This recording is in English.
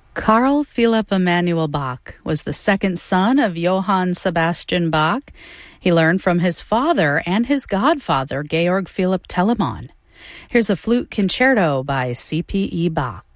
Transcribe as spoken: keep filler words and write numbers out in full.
Carl Philipp Emanuel Bach was the second son of Johann Sebastian Bach. He learned from his father and his godfather, Georg Philipp Telemann. Here's a flute concerto by C P E Bach.